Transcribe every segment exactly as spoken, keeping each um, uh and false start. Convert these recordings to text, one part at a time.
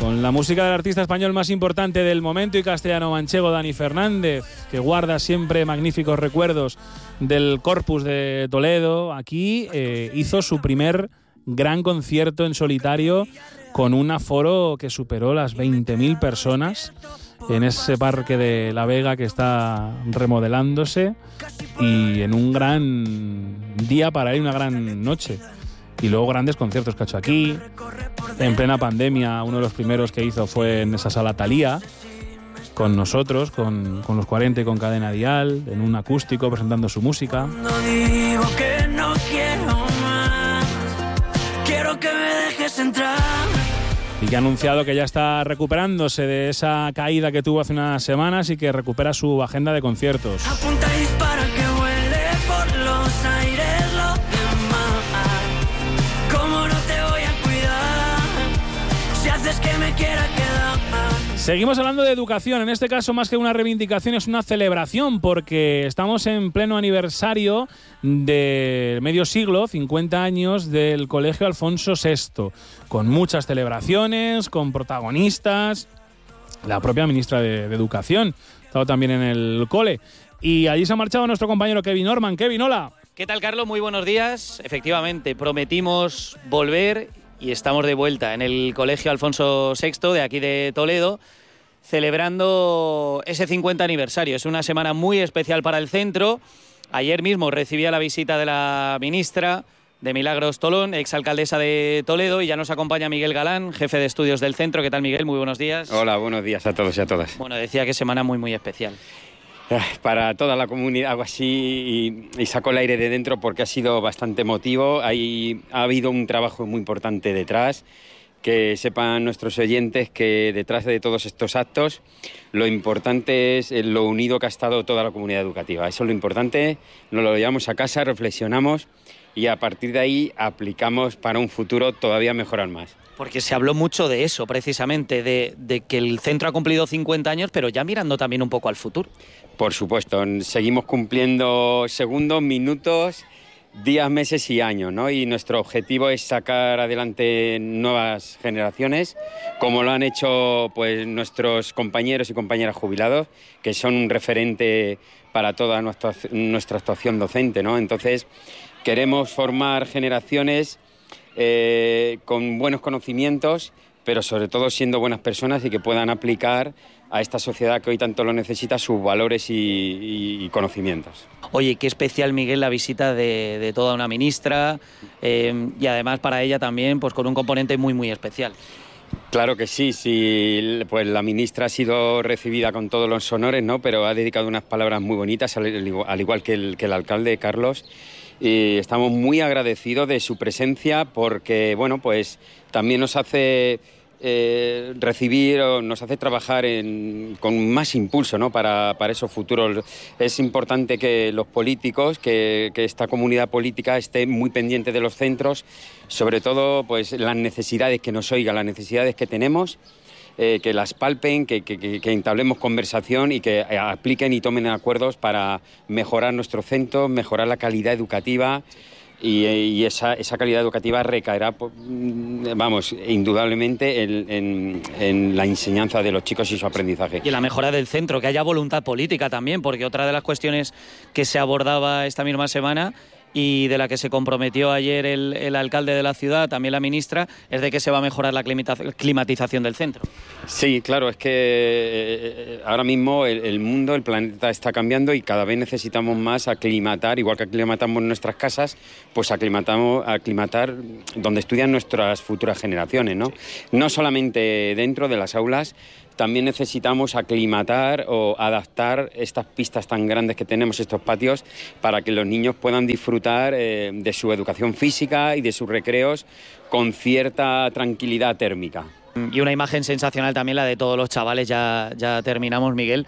con la música del artista español más importante del momento y castellano-manchego, Dani Fernández, que guarda siempre magníficos recuerdos del Corpus de Toledo. Aquí eh, hizo su primer gran concierto en solitario con un aforo que superó las veinte mil personas en ese parque de La Vega que está remodelándose, y en un gran día para él, una gran noche. Y luego grandes conciertos que ha hecho aquí. En plena pandemia, uno de los primeros que hizo fue en esa sala Thalía, con nosotros, con, con los cuarenta y con Cadena Dial, en un acústico presentando su música. No digo que no quiero más, quiero que me dejes entrar. Y que ha anunciado que ya está recuperándose de esa caída que tuvo hace unas semanas y que recupera su agenda de conciertos. Apunta y dispara que huele por los aires lo demás. ¿Cómo no te voy a cuidar si haces que me quiera quedar? Seguimos hablando de educación, en este caso más que una reivindicación es una celebración, porque estamos en pleno aniversario de medio siglo, cincuenta años del Colegio Alfonso sexto, con muchas celebraciones, con protagonistas, la propia ministra de, de Educación ha estado también en el cole, y allí se ha marchado nuestro compañero Kevin Orman. Kevin, hola. ¿Qué tal, Carlos? Muy buenos días. Efectivamente, prometimos volver y estamos de vuelta en el Colegio Alfonso sexto de aquí de Toledo, celebrando ese cincuenta aniversario. Es una semana muy especial para el centro. Ayer mismo recibía la visita de la ministra de Milagros Tolón, exalcaldesa de Toledo, y ya nos acompaña Miguel Galán, jefe de estudios del centro. ¿Qué tal, Miguel? Muy buenos días. Hola, buenos días a todos y a todas. Bueno, decía que semana muy, muy especial. Para toda la comunidad, algo así, y, y sacó el aire de dentro porque ha sido bastante emotivo. Hay, ha habido un trabajo muy importante detrás. Que sepan nuestros oyentes que detrás de todos estos actos lo importante es lo unido que ha estado toda la comunidad educativa. Eso es lo importante, nos lo llevamos a casa, reflexionamos y a partir de ahí aplicamos para un futuro todavía mejorar más. Porque se habló mucho de eso, precisamente, de, de que el centro ha cumplido cincuenta años, pero ya mirando también un poco al futuro. Por supuesto, seguimos cumpliendo segundos, minutos, días, meses y años, ¿no? Y nuestro objetivo es sacar adelante nuevas generaciones, como lo han hecho pues nuestros compañeros y compañeras jubilados, que son un referente para toda nuestra, nuestra actuación docente, ¿no? Entonces, queremos formar generaciones eh, con buenos conocimientos, pero sobre todo siendo buenas personas y que puedan aplicar a esta sociedad que hoy tanto lo necesita sus valores y, y, y conocimientos. Oye, qué especial, Miguel, la visita de, de toda una ministra eh, y además para ella también pues con un componente muy, muy especial. Claro que sí, sí, pues la ministra ha sido recibida con todos los honores, ¿no? Pero ha dedicado unas palabras muy bonitas, al igual que el, que el alcalde Carlos. Y estamos muy agradecidos de su presencia porque, bueno, pues también nos hace eh, recibir o nos hace trabajar en, con más impulso, ¿no? para, para esos futuros. Es importante que los políticos, que, que esta comunidad política esté muy pendiente de los centros, sobre todo pues las necesidades, que nos oigan, las necesidades que tenemos, eh, que las palpen, que, que, que entablemos conversación y que apliquen y tomen acuerdos para mejorar nuestro centro, mejorar la calidad educativa. Y, y esa, esa calidad educativa recaerá, vamos, indudablemente en, en, en la enseñanza de los chicos y su aprendizaje. Y en la mejora del centro, que haya voluntad política también, porque otra de las cuestiones que se abordaba esta misma semana y de la que se comprometió ayer el, el alcalde de la ciudad, también la ministra, es de que se va a mejorar la climatización del centro. Sí, claro, es que eh, ahora mismo el, el mundo, el planeta está cambiando y cada vez necesitamos más aclimatar, igual que aclimatamos nuestras casas, pues aclimatamos, aclimatar donde estudian nuestras futuras generaciones, ¿no? No solamente dentro de las aulas, también necesitamos aclimatar o adaptar estas pistas tan grandes que tenemos, estos patios, para que los niños puedan disfrutar eh, de su educación física y de sus recreos con cierta tranquilidad térmica. Y una imagen sensacional también la de todos los chavales, ya, ya terminamos, Miguel,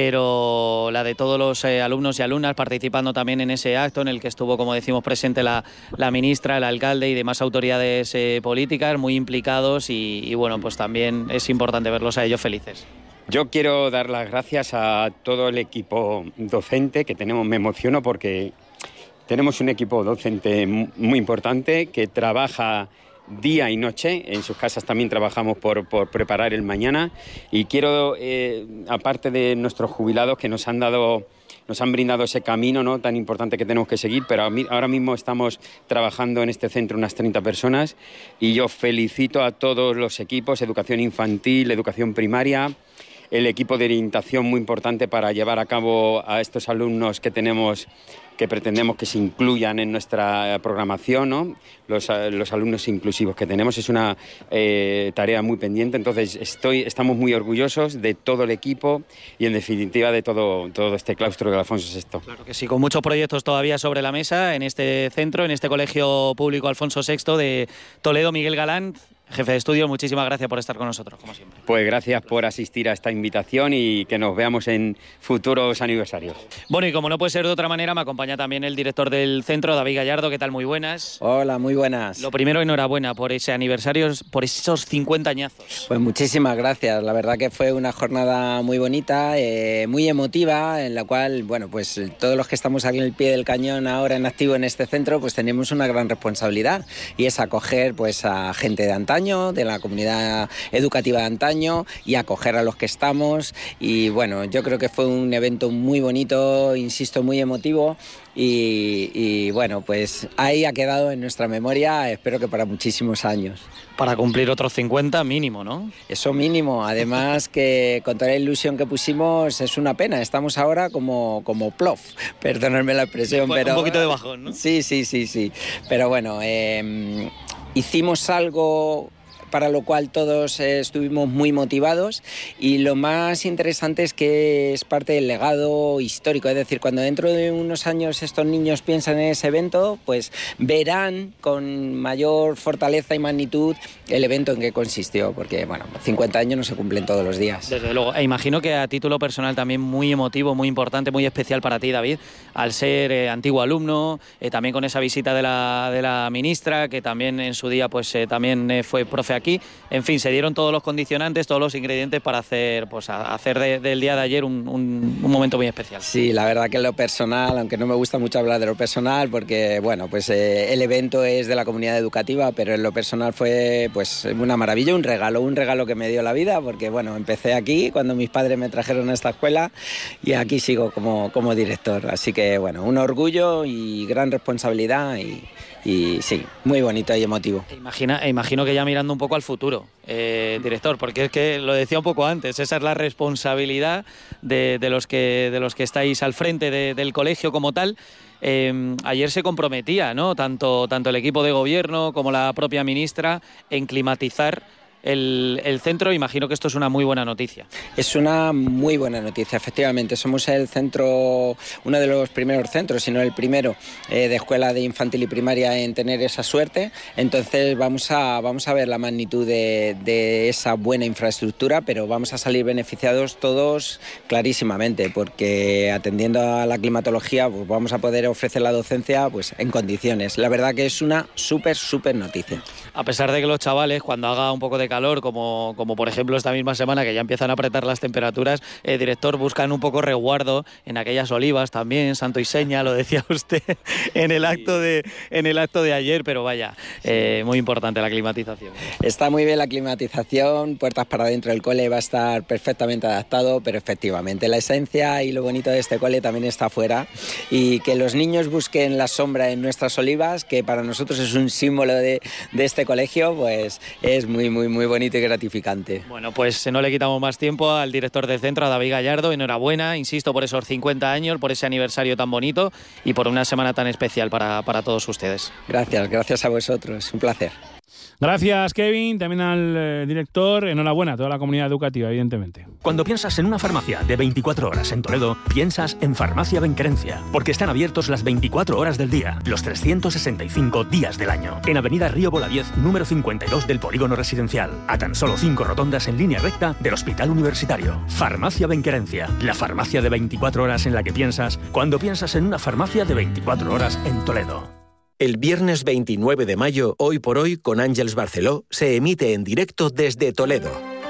pero la de todos los eh, alumnos y alumnas participando también en ese acto en el que estuvo, como decimos, presente la, la ministra, el alcalde y demás autoridades eh, políticas muy implicados y, y bueno, pues también es importante verlos a ellos felices. Yo quiero dar las gracias a todo el equipo docente que tenemos, me emociono porque tenemos un equipo docente muy importante que trabaja día y noche. En sus casas también trabajamos por, por preparar el mañana. Y quiero, eh, aparte de nuestros jubilados que nos han dado... nos han brindado ese camino, ¿no?, tan importante que tenemos que seguir, pero ahora mismo estamos trabajando en este centro unas treinta personas y yo felicito a todos los equipos, educación infantil, educación primaria, el equipo de orientación muy importante para llevar a cabo a estos alumnos que tenemos, que pretendemos que se incluyan en nuestra programación, ¿no? Los, los alumnos inclusivos que tenemos. Es una eh, tarea muy pendiente, entonces estoy, estamos muy orgullosos de todo el equipo y en definitiva de todo, todo este claustro del Alfonso sexto. Claro que sí, con muchos proyectos todavía sobre la mesa en este centro, en este colegio público Alfonso sexto de Toledo. Miguel Galán, jefe de estudio, muchísimas gracias por estar con nosotros, como siempre. Pues gracias por asistir a esta invitación y que nos veamos en futuros aniversarios. Bueno, y como no puede ser de otra manera, me acompaña también el director del centro, David Gallardo. ¿Qué tal? Muy buenas. Hola, muy buenas. Lo primero, enhorabuena por ese aniversario, por esos cincuenta añazos. Pues muchísimas gracias. La verdad que fue una jornada muy bonita, eh, muy emotiva, en la cual, bueno, pues todos los que estamos aquí en el pie del cañón ahora en activo en este centro, pues tenemos una gran responsabilidad y es acoger pues a gente de antaño, de la comunidad educativa de antaño y acoger a los que estamos. Y bueno, yo creo que fue un evento muy bonito, insisto, muy emotivo y, y bueno, pues ahí ha quedado en nuestra memoria, espero que para muchísimos años. Para cumplir otros cincuenta mínimo, ¿no? Eso mínimo, además que con toda la ilusión que pusimos es una pena, estamos ahora como, como plof, perdonadme la expresión, Fue pero... un poquito de bajón, ¿no? Sí, sí, sí, sí, pero bueno, eh, hicimos algo para lo cual todos eh, estuvimos muy motivados y lo más interesante es que es parte del legado histórico, es decir, cuando dentro de unos años estos niños piensan en ese evento, pues verán con mayor fortaleza y magnitud el evento en que consistió, porque bueno, cincuenta años no se cumplen todos los días. Desde luego, e imagino que a título personal también muy emotivo, muy importante, muy especial para ti, David, al ser eh, antiguo alumno, eh, también con esa visita de la, de la ministra, que también en su día pues eh, también eh, fue profe aquí. En fin, se dieron todos los condicionantes, todos los ingredientes para hacer, pues, a hacer de, del día de ayer un, un, un momento muy especial. Sí, la verdad que lo personal, aunque no me gusta mucho hablar de lo personal, porque bueno, pues eh, el evento es de la comunidad educativa, pero en lo personal fue pues una maravilla, un regalo, un regalo que me dio la vida, porque bueno, empecé aquí cuando mis padres me trajeron a esta escuela y aquí sigo como, como director. Así que bueno, un orgullo y gran responsabilidad y... Y sí, muy bonito y emotivo. Imagina, imagino que ya mirando un poco al futuro, eh, director, porque es que lo decía un poco antes, esa es la responsabilidad de, de, los, que, de los que estáis al frente de, del colegio como tal. Eh, ayer se comprometía, ¿no?, tanto, tanto el equipo de gobierno como la propia ministra en climatizar El, el centro. Imagino que esto es una muy buena noticia. Es una muy buena noticia, efectivamente. Somos el centro, uno de los primeros centros, si no el primero, eh, de escuela de infantil y primaria en tener esa suerte. Entonces vamos a, vamos a ver la magnitud de, de esa buena infraestructura, pero vamos a salir beneficiados todos clarísimamente, porque atendiendo a la climatología, pues vamos a poder ofrecer la docencia pues en condiciones. La verdad que es una súper, súper noticia. A pesar de que los chavales, cuando haga un poco de calor, como, como por ejemplo esta misma semana que ya empiezan a apretar las temperaturas, eh, director, buscan un poco resguardo en aquellas olivas también, santo y seña, lo decía usted en el acto de, en el acto de ayer, pero vaya, eh, muy importante la climatización. Está muy bien la climatización, puertas para dentro del cole va a estar perfectamente adaptado, pero efectivamente la esencia y lo bonito de este cole también está afuera, y que los niños busquen la sombra en nuestras olivas, que para nosotros es un símbolo de, de este colegio, pues es muy, muy, muy bonito y gratificante. Bueno, pues no le quitamos más tiempo al director del centro, a David Gallardo. Enhorabuena, insisto, por esos cincuenta años, por ese aniversario tan bonito y por una semana tan especial para, para todos ustedes. Gracias, gracias a vosotros, un placer. Gracias, Kevin, también al eh, director. Enhorabuena a toda la comunidad educativa, evidentemente. Cuando piensas en una farmacia de veinticuatro horas en Toledo, piensas en Farmacia Benquerencia, porque están abiertos las veinticuatro horas del día, los trescientos sesenta y cinco días del año. En Avenida Río Bolaviez, número cincuenta y dos del Polígono Residencial, a tan solo cinco rotondas en línea recta del Hospital Universitario. Farmacia Benquerencia, la farmacia de veinticuatro horas en la que piensas cuando piensas en una farmacia de veinticuatro horas en Toledo. El viernes veintinueve de mayo, Hoy por Hoy, con Àngels Barceló, se emite en directo desde Toledo.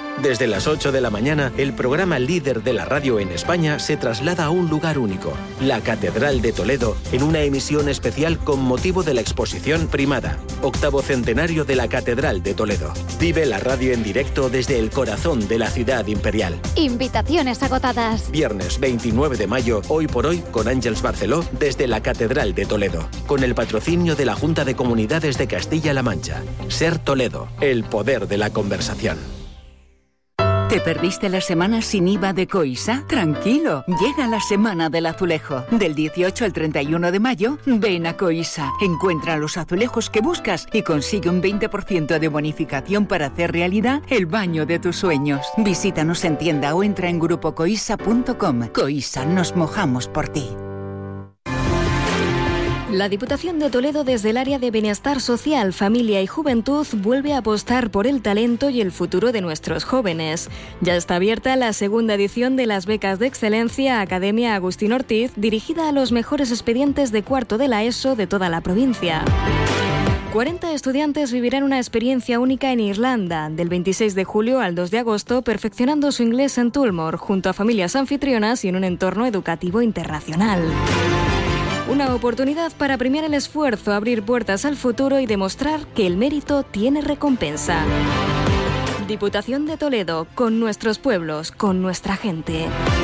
Desde las ocho de la mañana, el programa líder de la radio en España se traslada a un lugar único, la Catedral de Toledo, en una emisión especial con motivo de la exposición Primada, octavo centenario de la Catedral de Toledo. Vive la radio en directo desde el corazón de la ciudad imperial. Invitaciones agotadas. Viernes veintinueve de mayo, hoy por hoy, con Ángeles Barceló, desde la Catedral de Toledo, con el patrocinio de la Junta de Comunidades de Castilla-La Mancha. Ser Toledo, el poder de la conversación. ¿Te perdiste la semana sin I V A de Coisa? Tranquilo, llega la Semana del Azulejo. Del dieciocho al treinta y uno de mayo, ven a Coisa. Encuentra los azulejos que buscas y consigue un veinte por ciento de bonificación para hacer realidad el baño de tus sueños. Visítanos en tienda o entra en grupo coisa punto com. Coisa, nos mojamos por ti. La Diputación de Toledo, desde el área de Bienestar Social, Familia y Juventud, vuelve a apostar por el talento y el futuro de nuestros jóvenes. Ya está abierta la segunda edición de las becas de excelencia Academia Agustín Ortiz, dirigida a los mejores expedientes de cuarto de la ESO de toda la provincia. cuarenta estudiantes vivirán una experiencia única en Irlanda, del veintiséis de julio al dos de agosto, perfeccionando su inglés en Tullamore, junto a familias anfitrionas y en un entorno educativo internacional. Una oportunidad para premiar el esfuerzo, abrir puertas al futuro y demostrar que el mérito tiene recompensa. Diputación de Toledo, con nuestros pueblos, con nuestra gente.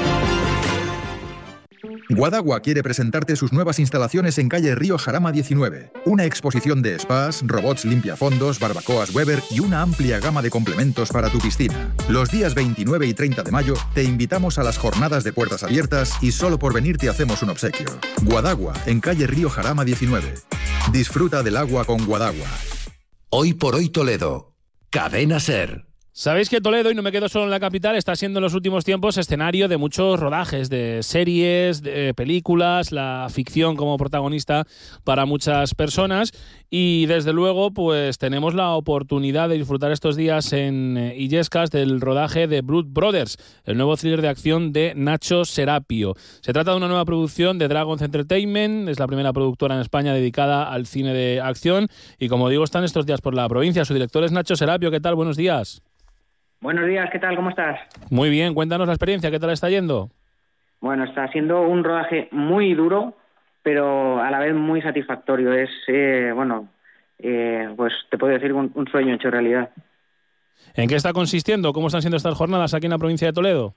Guadagua quiere presentarte sus nuevas instalaciones en calle Río Jarama diecinueve. Una exposición de spas, robots limpiafondos, barbacoas Weber y una amplia gama de complementos para tu piscina. Los días veintinueve y treinta de mayo te invitamos a las jornadas de puertas abiertas y solo por venir te hacemos un obsequio. Guadagua, en calle Río Jarama diecinueve. Disfruta del agua con Guadagua. Hoy por hoy Toledo. Cadena SER. Sabéis que Toledo, y no me quedo solo en la capital, está siendo en los últimos tiempos escenario de muchos rodajes, de series, de películas, la ficción como protagonista para muchas personas, y desde luego pues tenemos la oportunidad de disfrutar estos días en Illescas del rodaje de Blood Brothers, el nuevo thriller de acción de Nacho Serapio. Se trata de una nueva producción de Dragons Entertainment, es la primera productora en España dedicada al cine de acción, y como digo, están estos días por la provincia. Su director es Nacho Serapio. ¿Qué tal? Buenos días. Buenos días, ¿qué tal? ¿Cómo estás? Muy bien, cuéntanos la experiencia, ¿qué tal está yendo? Bueno, está siendo un rodaje muy duro, pero a la vez muy satisfactorio. Es, eh, bueno, eh, pues te puedo decir un, un sueño hecho realidad. ¿En qué está consistiendo? ¿Cómo están siendo estas jornadas aquí en la provincia de Toledo?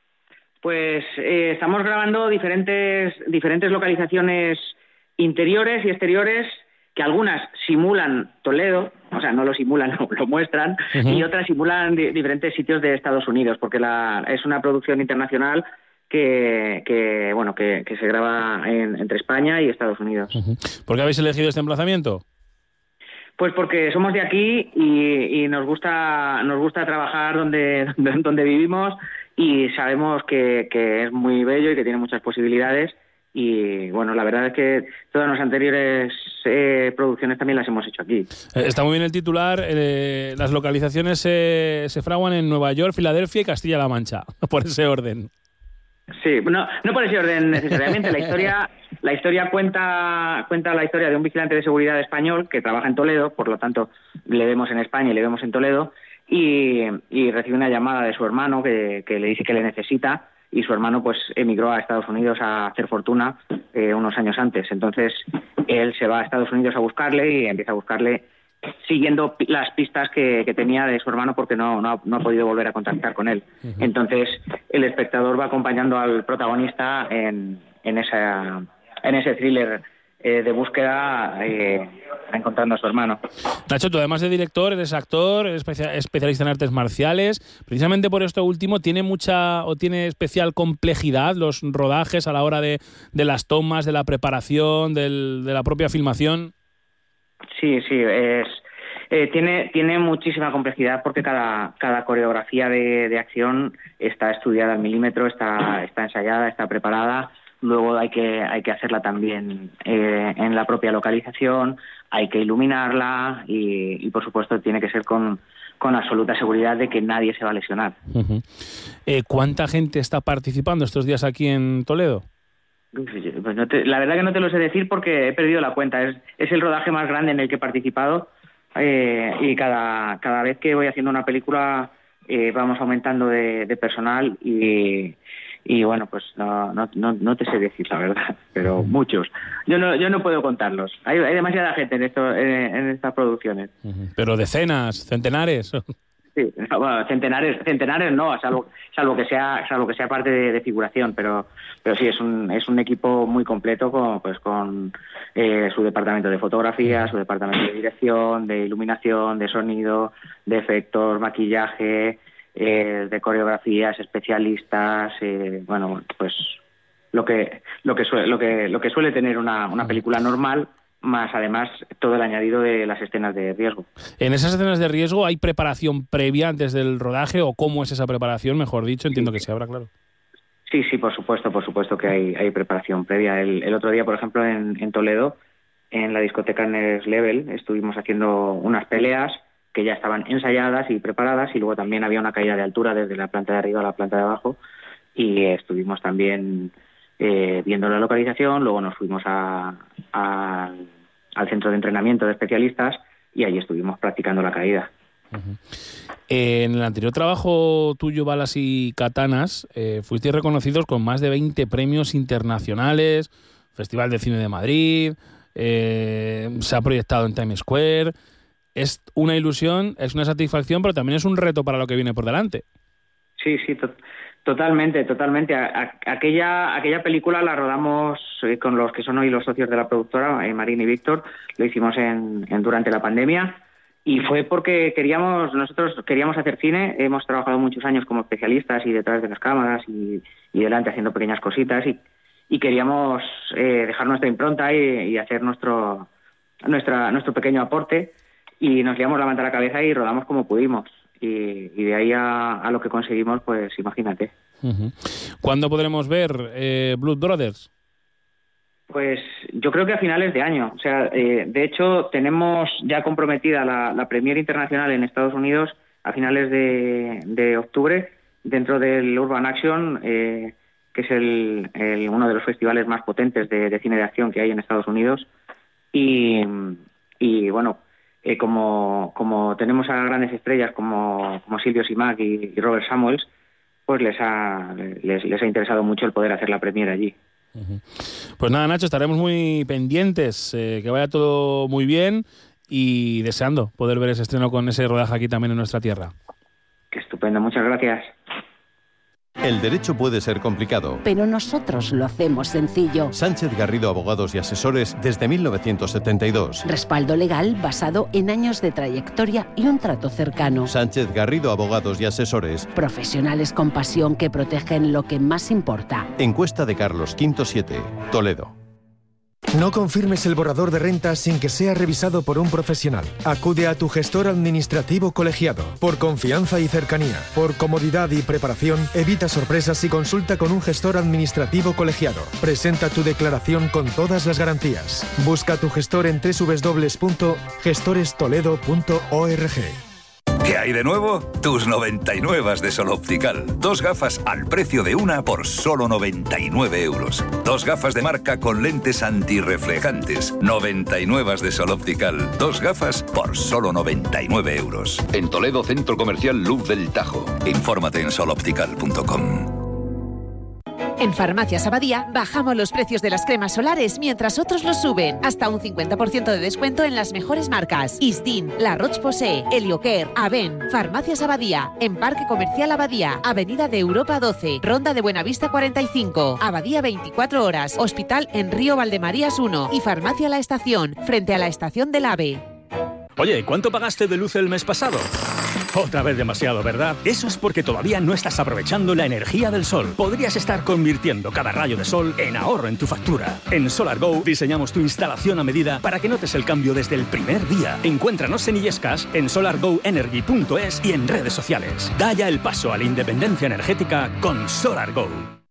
Pues eh, estamos grabando diferentes, diferentes localizaciones interiores y exteriores, que algunas simulan Toledo, o sea, no lo simulan, lo, lo muestran, uh-huh. y otras simulan di- diferentes sitios de Estados Unidos, porque la, es una producción internacional que, que bueno, que, que se graba en, entre España y Estados Unidos. Uh-huh. ¿Por qué habéis elegido este emplazamiento? Pues porque somos de aquí y, y nos gusta nos gusta trabajar donde, donde vivimos, y sabemos que, que es muy bello y que tiene muchas posibilidades. Y bueno, la verdad es que todas las anteriores eh, producciones también las hemos hecho aquí. Eh, está muy bien el titular. Eh, las localizaciones eh, se fraguan en Nueva York, Filadelfia y Castilla-La Mancha, por ese orden. Sí, no, no por ese orden necesariamente. La historia, la historia cuenta, cuenta la historia de un vigilante de seguridad español que trabaja en Toledo, por lo tanto le vemos en España y le vemos en Toledo, y, y recibe una llamada de su hermano que, que le dice que le necesita. Y su hermano pues emigró a Estados Unidos a hacer fortuna eh, unos años antes. Entonces él se va a Estados Unidos a buscarle y empieza a buscarle siguiendo pi- las pistas que, que tenía de su hermano, porque no, no, ha, no ha podido volver a contactar con él. Uh-huh. Entonces el espectador va acompañando al protagonista en, en, esa, en ese thriller eh, de búsqueda, eh, encontrando a su hermano. Nacho, tú además de director, eres actor, eres especia- especialista en artes marciales. Precisamente por esto último, ¿tiene mucha o tiene especial complejidad los rodajes a la hora de, de las tomas, de la preparación, del, de la propia filmación? Sí, sí, es... Eh, tiene tiene muchísima complejidad, porque cada cada coreografía de, de acción está estudiada al milímetro, está está ensayada, está preparada. Luego hay que hay que hacerla también eh, en la propia localización, hay que iluminarla y, y por supuesto tiene que ser con, con absoluta seguridad de que nadie se va a lesionar. Uh-huh. Eh, ¿Cuánta gente está participando estos días aquí en Toledo? Pues no te, la verdad que no te lo sé decir porque he perdido la cuenta. Es, es el rodaje más grande en el que he participado, eh, y cada, cada vez que voy haciendo una película eh, vamos aumentando de, de personal y, y bueno, pues no, no, no, no te sé decir la verdad, pero muchos. Yo no, yo no puedo contarlos. Hay, hay demasiada gente en, esto, en, en estas producciones. Pero decenas, centenares. Sí, bueno, centenares, centenares no, salvo, salvo que sea, salvo que sea parte de, de figuración, pero, pero sí es un, es un equipo muy completo con, pues con eh, su departamento de fotografía, su departamento de dirección, de iluminación, de sonido, de efectos, maquillaje, eh, de coreografías, especialistas, eh, bueno, pues lo que, lo que suele, lo que, lo que suele tener una, una película normal. Más además todo el añadido de las escenas de riesgo. ¿En esas escenas de riesgo hay preparación previa antes del rodaje o cómo es esa preparación, mejor dicho? Entiendo que se habrá, claro. Sí, sí, por supuesto, por supuesto que hay, hay preparación previa. El, el otro día, por ejemplo, en, en Toledo, en la discoteca Next Level, estuvimos haciendo unas peleas que ya estaban ensayadas y preparadas y luego también había una caída de altura desde la planta de arriba a la planta de abajo y estuvimos también... Eh, viendo la localización, luego nos fuimos a, a, al centro de entrenamiento de especialistas y ahí estuvimos practicando la caída. Uh-huh. Eh, en el anterior trabajo tuyo, Balas y Katanas, eh, fuisteis reconocidos con más de veinte premios internacionales, Festival de Cine de Madrid, eh, se ha proyectado en Times Square. Es una ilusión, es una satisfacción, pero también es un reto para lo que viene por delante. Sí, sí, to- totalmente, totalmente. A- a- aquella, aquella película la rodamos eh, con los que son hoy los socios de la productora, eh, Marín y Víctor, lo hicimos en, en durante la pandemia y fue porque queríamos, nosotros queríamos hacer cine, hemos trabajado muchos años como especialistas y detrás de las cámaras y, y delante haciendo pequeñas cositas y, y queríamos eh, dejar nuestra impronta y, y hacer nuestro, nuestra, nuestro pequeño aporte y nos liamos la manta a la cabeza y rodamos como pudimos. Y, y de ahí a, a lo que conseguimos, pues imagínate. Uh-huh. ¿Cuándo podremos ver eh, Blood Brothers? Pues yo creo que a finales de año. O sea, eh, de hecho, tenemos ya comprometida la, la premiere internacional en Estados Unidos a finales de, de octubre, dentro del Urban Action, eh, que es el, el, uno de los festivales más potentes de, de cine de acción que hay en Estados Unidos. Y, y bueno... Eh, como, como tenemos a grandes estrellas como, como Silvio Simac y, y Robert Samuels, pues les ha, les, les ha interesado mucho el poder hacer la premiere allí. Uh-huh. Pues nada, Nacho, estaremos muy pendientes, eh, que vaya todo muy bien y deseando poder ver ese estreno con ese rodaje aquí también en nuestra tierra. Qué estupendo, muchas gracias. El derecho puede ser complicado, pero nosotros lo hacemos sencillo. Sánchez Garrido Abogados y Asesores desde mil novecientos setenta y dos. Respaldo legal basado en años de trayectoria y un trato cercano. Sánchez Garrido Abogados y Asesores. Profesionales con pasión que protegen lo que más importa. Encuesta de Carlos V siete, Toledo. No confirmes el borrador de renta sin que sea revisado por un profesional. Acude a tu gestor administrativo colegiado. Por confianza y cercanía, por comodidad y preparación, evita sorpresas y consulta con un gestor administrativo colegiado. Presenta tu declaración con todas las garantías. Busca a tu gestor en doble u doble u doble u punto gestores toledo punto org. ¿Qué hay de nuevo? Tus noventa y nueve de Sol Optical. Dos gafas al precio de una por solo noventa y nueve euros. Dos gafas de marca con lentes antirreflejantes. noventa y nueve de Sol Optical. Dos gafas por solo noventa y nueve euros. En Toledo, Centro Comercial Luz del Tajo. Infórmate en sol optical punto com. En Farmacias Abadía bajamos los precios de las cremas solares mientras otros los suben. Hasta un cincuenta por ciento de descuento en las mejores marcas. Isdin, La Roche-Posay, Heliocare, Aven. Farmacias Abadía. En Parque Comercial Abadía. Avenida de Europa doce. Ronda de Buenavista cuarenta y cinco. Abadía veinticuatro horas. Hospital en Río Valdemarías uno. Y Farmacia La Estación. Frente a la Estación del AVE. Oye, ¿cuánto pagaste de luz el mes pasado? Otra vez demasiado, ¿verdad? Eso es porque todavía no estás aprovechando la energía del sol. Podrías estar convirtiendo cada rayo de sol en ahorro en tu factura. En SolarGo diseñamos tu instalación a medida para que notes el cambio desde el primer día. Encuéntranos en Illescas, en solar go energy punto es y en redes sociales. Da ya el paso a la independencia energética con SolarGo.